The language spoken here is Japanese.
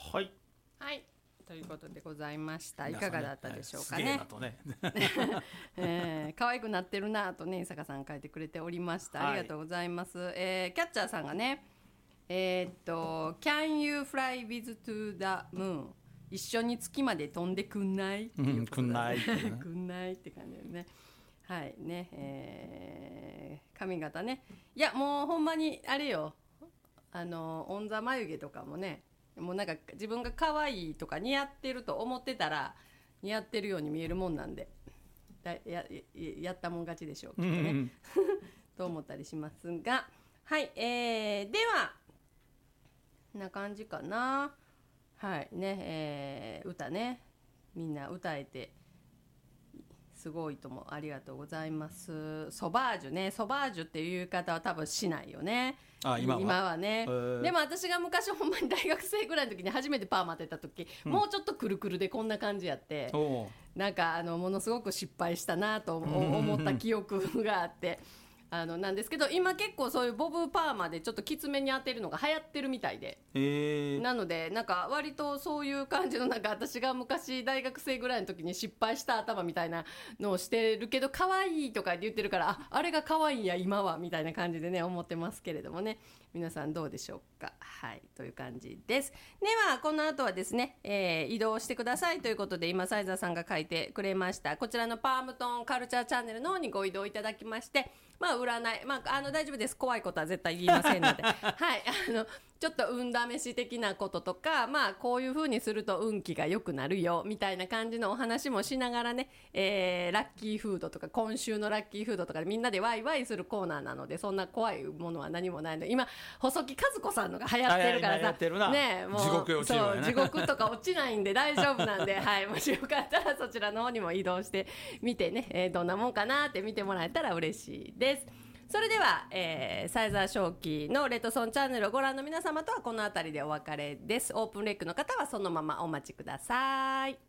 はい。 はい。ということでございました。いかがだったでしょうかね。 すげえなとね。 可愛くなってるなとね、伊坂さん書いてくれておりました。ありがとうございます。キャッチャーさんがね、Can you fly with to the moon? 一緒に月まで飛んでくんないっていうことだね。くんないって感じですね。はいね、髪型ね。いやもうほんまにあれよ。オンザ眉毛とかもね、もうなんか自分が可愛いとか似合ってると思ってたら似合ってるように見えるもんなんで、やったもん勝ちでしょうきっとね、と思ったりしますが、はい、ではこんな感じかな。はいね、歌ね、みんな歌えてすごいともありがとうございます。ソバージュね、ソバージュっていう言い方は多分しないよね。今はね。でも私が昔ほんまに大学生ぐらいの時に初めてパーマ当てた時、もうちょっとくるくるでこんな感じやって、なんかものすごく失敗したなと思った記憶があって。なんですけど、今結構そういうボブパーマでちょっときつめに当てるのが流行ってるみたいで、なのでなんか割とそういう感じの、なんか私が昔大学生ぐらいの時に失敗した頭みたいなのをしてるけど可愛いとか言ってるから、あれが可愛いんや今はみたいな感じでね思ってますけれどもね、皆さんどうでしょうか。はいという感じです。ではこの後はですね、移動してくださいということで、今サイザーさんが書いてくれましたこちらのパームトンカルチャーチャンネルの方にご移動いただきまして、占い、大丈夫です。怖いことは絶対言いませんので。はい。ちょっと運試し的なこととか、こういう風にすると運気が良くなるよ、みたいな感じのお話もしながらね、ラッキーフードとか、今週のラッキーフードとかでみんなでワイワイするコーナーなので、そんな怖いものは何もないので、今、細木和子さんのが流行ってるからさ、ね、もう、 地獄へ落ちるよね。 そう、地獄とか落ちないんで大丈夫なんで、はい、もしよかったらそちらの方にも移動してみてね、どんなもんかなって見てもらえたら嬉しいです。それでは、サイザー正気のレッドソンチャンネルをご覧の皆様とはこの辺りでお別れです。オープンレックの方はそのままお待ちください。